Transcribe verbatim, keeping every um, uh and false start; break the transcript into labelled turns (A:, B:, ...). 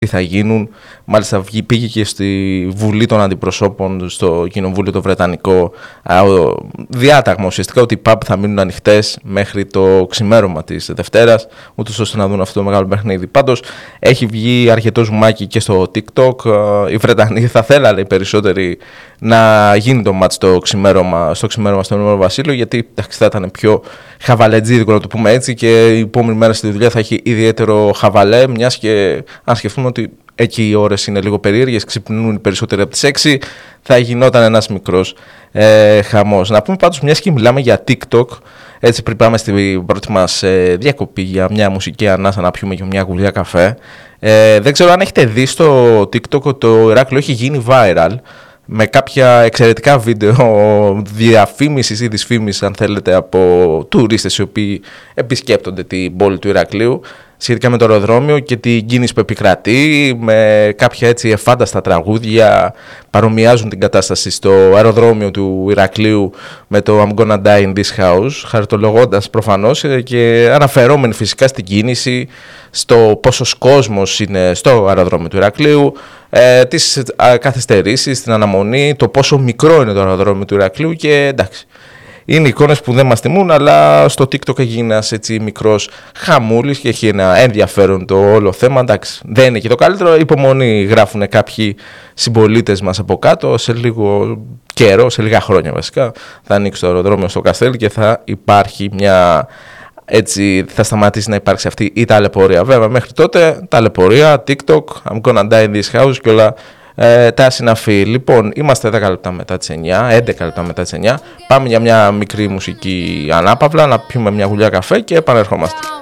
A: τι θα γίνουν. Μάλιστα πήγε και στη Βουλή των Αντιπροσώπων, στο Κοινοβούλιο το Βρετανικό, διάταγμα ουσιαστικά ότι οι pub θα μείνουν ανοιχτές μέχρι το ξημέρωμα της Δευτέρας, ούτως ώστε να δουν αυτό το μεγάλο παιχνίδι. Πάντως έχει βγει αρκετό ζουμάκι και στο TikTok. Οι Βρετανοί θα θέλανε οι περισσότεροι να γίνει το μάτς στο ξημέρωμα, στο ξημέρωμα στο Ηνωμένο Βασίλειο, γιατί εντάξει, θα ήταν πιο χαβαλετζίδικο, να το πούμε έτσι, και η επόμενη μέρα στη δουλειά θα έχει ιδιαίτερο χαβαλέ, μιας και αν σκεφτούμε ότι εκεί οι ώρες είναι λίγο περίεργες, ξυπνούν οι περισσότεροι από τις έξι, θα γινόταν ένας μικρός ε, χαμός. Να πούμε πάντως, μιας και μιλάμε για TikTok, έτσι πριν πάμε στην πρώτη μας ε, διακοπή για μια μουσική ανάσα να πιούμε και μια γουλιά καφέ, ε, δεν ξέρω αν έχετε δει στο TikTok ότι το Ηράκλειο έχει γίνει viral με κάποια εξαιρετικά βίντεο διαφήμισης ή δυσφήμισης, αν θέλετε, από τουρίστες οι οποίοι επισκέπτονται την πόλη του Ηρακλείου σχετικά με το αεροδρόμιο και την κίνηση που επικρατεί, με κάποια έτσι εφάνταστα τραγούδια, παρομοιάζουν την κατάσταση στο αεροδρόμιο του Ηρακλείου με το I'm gonna die in this house, χαριτολογώντας προφανώς και αναφερόμενοι φυσικά στην κίνηση, στο πόσος κόσμος είναι στο αεροδρόμιο του Ηρακλείου, ε, τις καθυστερήσεις, την αναμονή, το πόσο μικρό είναι το αεροδρόμιο του Ηρακλείου και εντάξει. Είναι εικόνες που δεν μας τιμούν, αλλά στο TikTok έγινε ένας έτσι μικρός χαμούλης και έχει ένα ενδιαφέρον το όλο θέμα. Εντάξει, δεν είναι και το καλύτερο. Υπομονή γράφουν κάποιοι συμπολίτες μας από κάτω. Σε λίγο καιρό, σε λίγα χρόνια βασικά, θα ανοίξει το αεροδρόμιο στο Καστέλι και θα υπάρχει μια... Έτσι θα σταματήσει να υπάρξει αυτή η ταλαιπωρία. Βέβαια, μέχρι τότε ταλαιπωρία, TikTok, I'm gonna die in this house και όλα ε, τα συναφή. Λοιπόν, είμαστε δέκα λεπτά μετά τις εννιά, έντεκα λεπτά μετά τις εννιά. Πάμε για μια μικρή μουσική ανάπαυλα, να πιούμε μια γουλιά καφέ και επανερχόμαστε.